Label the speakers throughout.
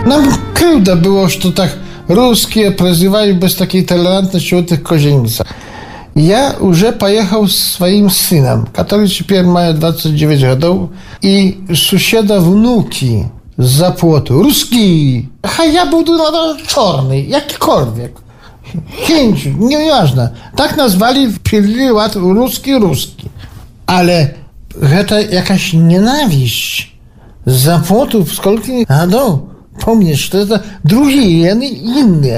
Speaker 1: Нам круто было, что так русские прозывали без такой толерантности от их козельница. Я уже поехал с своим сыном, который теперь мает 29 годов, и соседа внуки з Запоту, русские. А я буду черный, якіkolwiek. Хінч, неважно. Так назвали в перелив русский. Але это jakaś nienawiść z Zapotu, сколько годов. Помнишь, что это другие, они inne.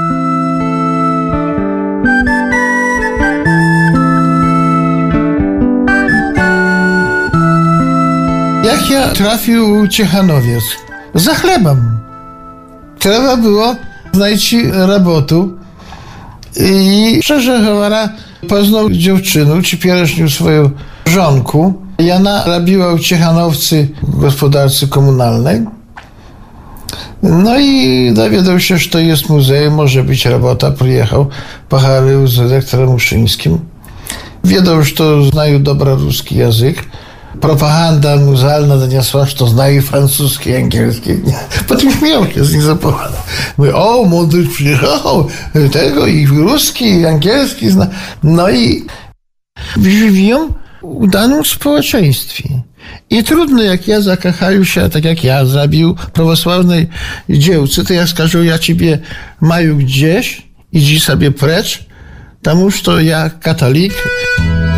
Speaker 1: Jak ja trafił Ciechanowiec? Za chlebem. Trzeba było znaleźć robotę. I szczerze говоря, poznał dziewczynę, теперешнюю swoją żonkę. I ona robiła u Ciechanowcy w gospodarce komunalnej. No i dowiedział się, że to jest muzeum, może być robota. Przyjechał, pochwalił z dyrektorem Muszyńskim. Wiedział, że to znają dobro ruski język. Propaganda muzealna doniosła, że to znają francuski i angielski. Potem śmiał się z nich zapowiadał. Mówi, o, młody przyjechał, tego i ruski, i angielski zna. No i żywią w danym społeczeństwie. I trudno, jak ja zakochаю się, tak jak ja zrobił prawosławnej dziewcy, to ja skażę, ja ciebie maju gdzieś, idź sobie precz, tamuż to ja katolik.